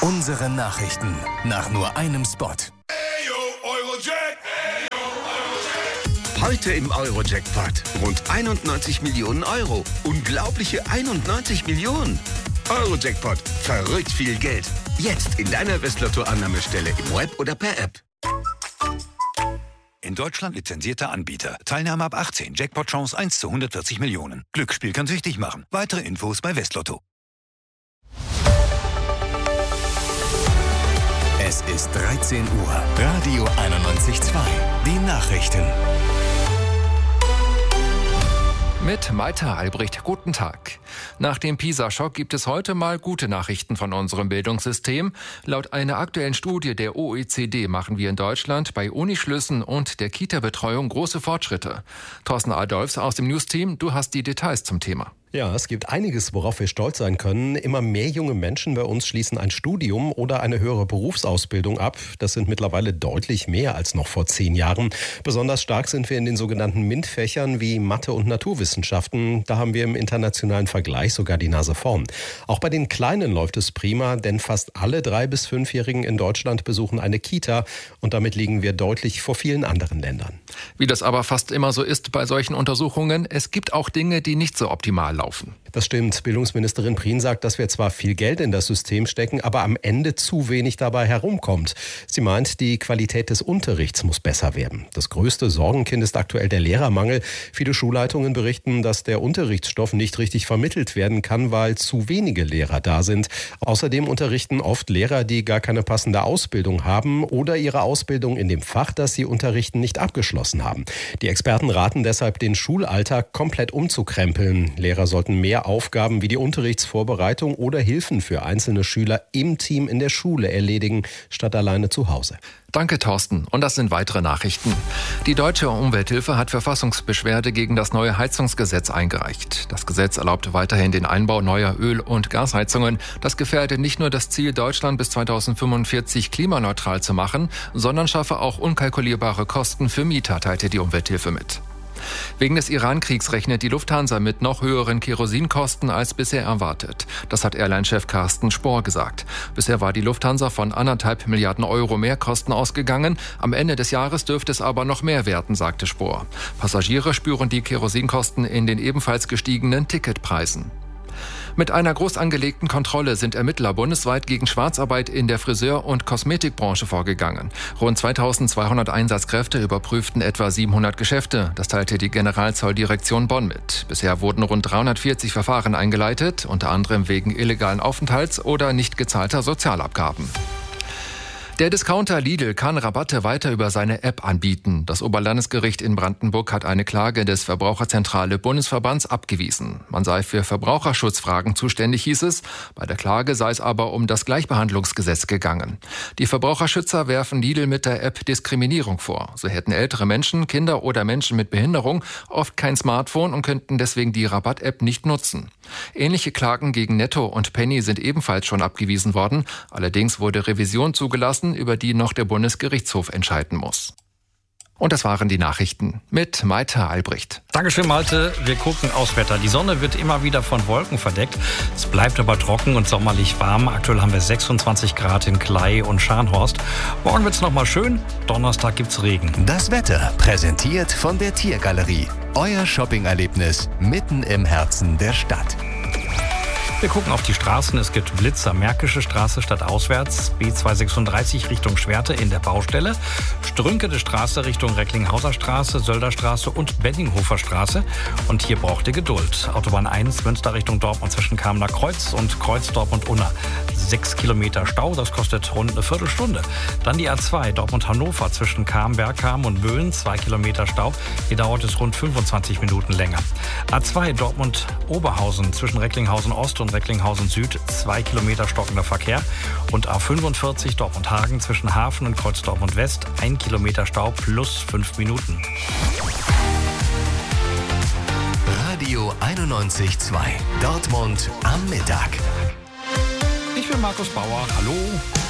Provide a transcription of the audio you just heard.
Unsere Nachrichten nach nur einem Spot. Heute im Euro-Jackpot. Rund 91 Millionen Euro. Unglaubliche 91 Millionen. Euro-Jackpot. Verrückt viel Geld. Jetzt in deiner Westlotto-Annahmestelle im Web oder per App. In Deutschland lizenzierter Anbieter. Teilnahme ab 18. Jackpot-Chance 1 zu 140 Millionen. Glücksspiel kann süchtig machen. Weitere Infos bei Westlotto. Es ist 13 Uhr. Radio 91.2. Die Nachrichten. Mit Maita Albrecht, guten Tag. Nach dem PISA-Schock gibt es heute mal gute Nachrichten von unserem Bildungssystem. Laut einer aktuellen Studie der OECD machen wir in Deutschland bei Unischlüssen und der Kita-Betreuung große Fortschritte. Thorsten Adolfs aus dem News-Team, du hast die Details zum Thema. Ja, es gibt einiges, worauf wir stolz sein können. Immer mehr junge Menschen bei uns schließen ein Studium oder eine höhere Berufsausbildung ab. Das sind mittlerweile deutlich mehr als noch vor 10 Jahren. Besonders stark sind wir in den sogenannten MINT-Fächern wie Mathe und Naturwissenschaften. Da haben wir im internationalen Vergleich sogar die Nase vorn. Auch bei den Kleinen läuft es prima, denn fast alle 3- bis 5-Jährigen in Deutschland besuchen eine Kita. Und damit liegen wir deutlich vor vielen anderen Ländern. Wie das aber fast immer so ist bei solchen Untersuchungen, es gibt auch Dinge, die nicht so optimal laufen. Das stimmt. Bildungsministerin Prien sagt, dass wir zwar viel Geld in das System stecken, aber am Ende zu wenig dabei herumkommt. Sie meint, die Qualität des Unterrichts muss besser werden. Das größte Sorgenkind ist aktuell der Lehrermangel. Viele Schulleitungen berichten, dass der Unterrichtsstoff nicht richtig vermittelt werden kann, weil zu wenige Lehrer da sind. Außerdem unterrichten oft Lehrer, die gar keine passende Ausbildung haben oder ihre Ausbildung in dem Fach, das sie unterrichten, nicht abgeschlossen haben. Die Experten raten deshalb, den Schulalltag komplett umzukrempeln. Lehrer sollten mehr Aufgaben wie die Unterrichtsvorbereitung oder Hilfen für einzelne Schüler im Team in der Schule erledigen, statt alleine zu Hause. Danke, Thorsten. Und das sind weitere Nachrichten. Die Deutsche Umwelthilfe hat Verfassungsbeschwerde gegen das neue Heizungsgesetz eingereicht. Das Gesetz erlaubt weiterhin den Einbau neuer Öl- und Gasheizungen. Das gefährde nicht nur das Ziel, Deutschland bis 2045 klimaneutral zu machen, sondern schaffe auch unkalkulierbare Kosten für Mieter, teilte die Umwelthilfe mit. Wegen des Iran-Kriegs rechnet die Lufthansa mit noch höheren Kerosinkosten als bisher erwartet. Das hat Airline-Chef Carsten Spohr gesagt. Bisher war die Lufthansa von 1,5 Milliarden Euro Mehrkosten ausgegangen. Am Ende des Jahres dürfte es aber noch mehr werden, sagte Spohr. Passagiere spüren die Kerosinkosten in den ebenfalls gestiegenen Ticketpreisen. Mit einer groß angelegten Kontrolle sind Ermittler bundesweit gegen Schwarzarbeit in der Friseur- und Kosmetikbranche vorgegangen. Rund 2200 Einsatzkräfte überprüften etwa 700 Geschäfte. Das teilte die Generalzolldirektion Bonn mit. Bisher wurden rund 340 Verfahren eingeleitet, unter anderem wegen illegalen Aufenthalts oder nicht gezahlter Sozialabgaben. Der Discounter Lidl kann Rabatte weiter über seine App anbieten. Das Oberlandesgericht in Brandenburg hat eine Klage des Verbraucherzentrale Bundesverbands abgewiesen. Man sei für Verbraucherschutzfragen zuständig, hieß es. Bei der Klage sei es aber um das Gleichbehandlungsgesetz gegangen. Die Verbraucherschützer werfen Lidl mit der App Diskriminierung vor. So hätten ältere Menschen, Kinder oder Menschen mit Behinderung oft kein Smartphone und könnten deswegen die Rabatt-App nicht nutzen. Ähnliche Klagen gegen Netto und Penny sind ebenfalls schon abgewiesen worden. Allerdings wurde Revision zugelassen, über die noch der Bundesgerichtshof entscheiden muss. Und das waren die Nachrichten mit Maita Albrecht. Dankeschön, Malte. Wir gucken aufs Wetter. Die Sonne wird immer wieder von Wolken verdeckt. Es bleibt aber trocken und sommerlich warm. Aktuell haben wir 26 Grad in Klei und Scharnhorst. Morgen wird es nochmal schön. Donnerstag gibt's Regen. Das Wetter präsentiert von der Tiergalerie. Euer Shoppingerlebnis mitten im Herzen der Stadt. Wir gucken auf die Straßen. Es gibt Blitzer. Märkische Straße stadtauswärts. B236 Richtung Schwerte in der Baustelle. Strünkede Straße Richtung Recklinghauser Straße, Sölder Straße und Benninghofer Straße. Und hier braucht ihr Geduld. Autobahn 1 Münster Richtung Dortmund zwischen Kamener Kreuz und Kreuz Dortmund-Unna. 6 Kilometer Stau, das kostet rund eine Viertelstunde. Dann die A2 Dortmund-Hannover zwischen Bergkamen und Böen. 2 Kilometer Stau. Hier dauert es rund 25 Minuten länger. A2 Dortmund-Oberhausen zwischen Recklinghausen Ost und Recklinghausen Süd, 2 Kilometer stockender Verkehr. Und A45 Dortmund-Hagen zwischen Hafen und Kreuz Dortmund West, 1 Kilometer Stau plus 5 Minuten. Radio 91.2. Dortmund am Mittag. Ich bin Markus Bauer. Hallo.